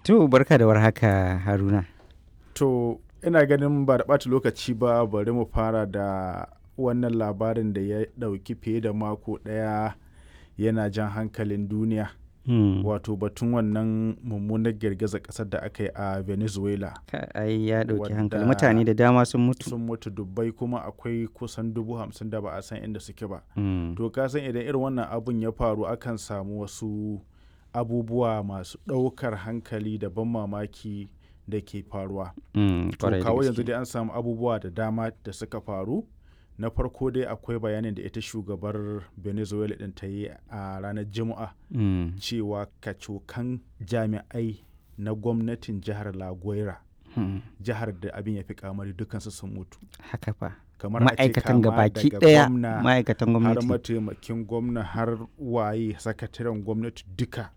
To barka da warhaka Haruna. To ina ganin ba da ɓata lokaci ba, bari mu fara da wannan labarin da ya ɗauki fiye da mako ɗaya yana jan hankalin duniya. Wato batun wannan mummunar girgizar ƙasar da aka yi a Venezuela. Ai ya ɗauki hankali, mutane da dama sun mutu. Sun mutu dubbai, kuma akwai kusan 50,000 da ba a san inda suke ba. To ka san idan irin wannan abun ya faru, akan samu wasu abubuwa masu ɗaukar hankali da ban mamaki da ke faruwa. To kawo yanzu dai an samu abubuwa da dama da suka faru. Na farko dai akwai bayanin da ita shugabar Venezuela ɗin ta yi a ranar Juma'a cewa kacokan jami'ai na gwamnatin jihar La Guaira, jihar da abin ya fi kamari, dukansu sun mutu. Haka fa. Kamar ma'aikatan gabaki ɗaya, ma'aikatan gwamnati. Har mataimakin gwamna, har waye sakataren gwamnati duka.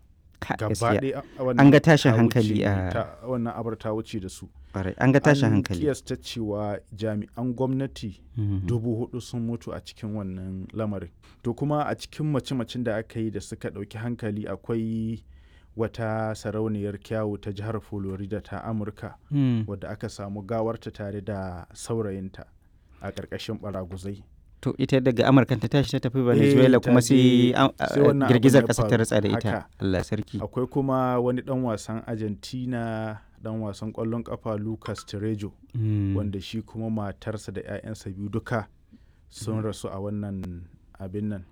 An ga tashin hankali wannan abar ta wuce da su. An ga tashin hankali. An kiyasta cewa jami'an gwamnati 4,000 sun mutu a cikin wannan lamarin. To kuma a cikin mace-macen da aka yi da suka ɗauki hankali, akwai wata sarauniyar kyawu ta jihar Florida ta Amurka wadda aka samu gawarta tare da saurayinta a ƙarƙashin baraguzai. To ita daga Amurka ta tashi ta tafi Venezuela, kuma sai girgizar ƙasa ta ratsa da ita. Allah sarki. Akwai kuma wani ɗan wasan Argentina, ɗan wasan ƙwallon ƙafa Lucas Terejo, wanda shi kuma matarsa da 'ya'yansa biyu duka sun rasu a wannan abin nan.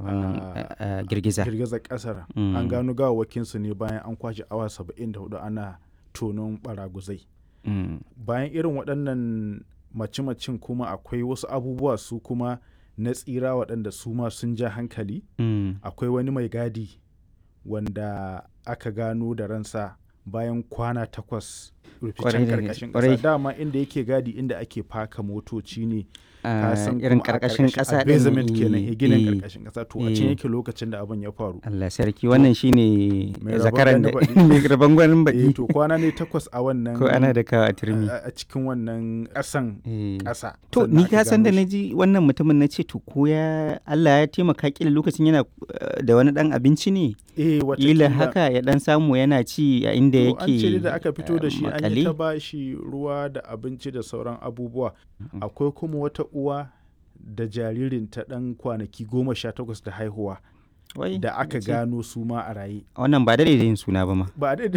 Girgizar ƙasar. An gano gawawakinsu ne bayan an kwashe awa 74 ana tonon baraguzai. Bayan irin waɗannan mace-macen kuma akwai wasu abubuwa su kuma na tsira waɗanda su ma sun ja hankali. Akwai wani mai gadi wanda aka gano da ransa bayan kwana 8 ruficen ƙarƙashin ƙasa. Dama inda yake gadi, inda ake faka motoci ne, irin ƙarƙashin ƙasa ɗin, basement kenan, ginin ƙarƙashin ƙasa. To a can yake lokacin da abin ya faru. Allah sarki, wannan shine zakaran da mai rabon gwanin baɗi. To kwana ne 8 a wannan, ko ana da kawo a turmi a cikin wannan ƙasan ƙasa. To ni ka san da naji wannan mutumin na ce, to ko ya Allah ya taimaka kila lokacin yana da wani ɗan abinci ne, kila haka ya ɗan samu yana ci a inda yake. An ce da aka fito da shi an yi ta bashi ruwa da abinci da sauran abubuwa. Akwai kuma wata uwa da jaririnta ɗan kwanaki 18 da haihuwa da aka gano su ma a raye. Wannan ba da yin suna ba ma. Ba da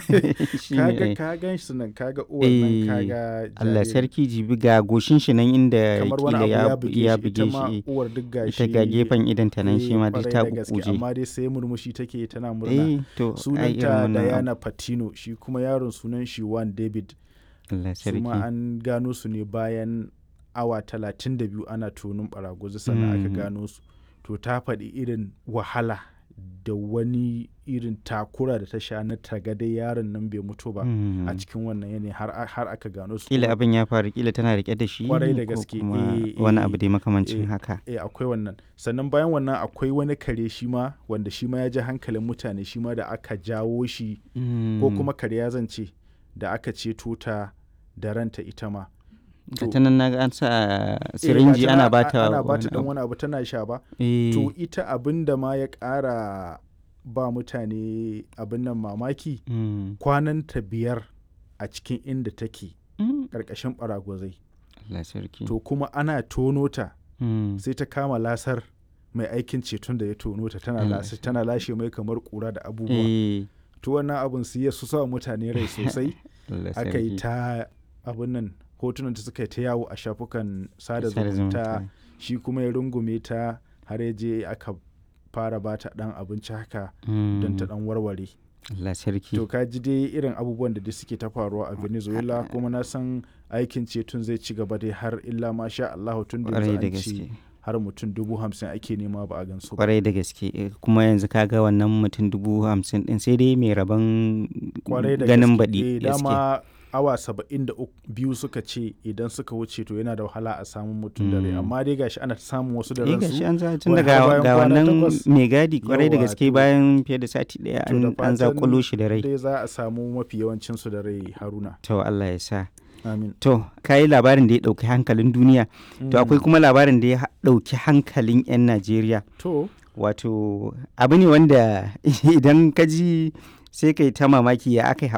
ka gan shi nan, kaga uwar nan, kaga jaririn. Allah sarki, jibi ga goshin shi nan inda kila ya buge shi. Uwar duk gashi. Ita ga gefen idan ta nan shi ma duk ta kukuje. Amma dai sai murmushi take tana murna. Sunanta Diana Patino, shi kuma yaron sunan shi Juan David. Allah sarki. Su ma an gano su ne bayan awa 32 ana tonin baraguzi sannan aka gano su. To ta faɗi irin wahala da wani irin takura da ta sha na tagadai yaron nan bai mutu ba a cikin wannan yanayi har aka gano su. Kila abin ya faru, kila tana rike da shi, kwarai da gaske, wani abu dai makamancin haka. Akwai wannan. Sannan bayan wannan akwai wani kare shi ma, wanda shi ma ya ji hankalin mutane, shi ma da aka jawo shi, ko kuma kare ya zance, da aka ceto ta da ranta ita ma. ta nan na an sa sirinji ana bata dan wani abu tana sha ba. To ita abin da ma ya ƙara ba mutane abin nan mamaki, kwananta 5 a cikin inda take ƙarƙashin baragwazai. To kuma ana tono ta, sai ta kama lasar mai aikin ceton da ya tono ta, tana lashe mai kamar ƙura da abubuwa. To wannan abin su ya sa mutane rai sosai. Aka yi ta abin nan, hotunan ta suka yi ta yawo a shafukan sada zumunta. Shi kuma ya rungume ta har ya je aka fara ba ta ɗan abinci haka don ta ɗan warware. Allah sarki. To ka ji dai irin abubuwan da suke ta faruwa a Venezuela, kuma na san aikin ceton zai ci gaba dai har illa ma sha Allah, tun da yanzu an ci har mutum 50,000 ake nema ba a gansu. Kwarai da gaske, kuma yanzu kaga wannan mutum 50,000 din sai dai mai rabon ganin baɗi. Dama awa 72 suka ce idan suka wuce to yana da wahala a samun mutum da rai, amma dai gashi ana samun wasu da ransu. Gashi an tun daga ga wannan mai gadi, kwarai da gaske, bayan fiye da sati daya an zakulo shi da rai. Dai za a samu mafi yawancin su da rai, Haruna. To Allah ya sa. Amin. To kayi labarin da ya ɗauki hankalin duniya, to akwai kuma labarin da ya ɗauki hankalin 'yan Najeriya. To wato abu ne wanda idan ka ji sai kai ta mamaki ya aka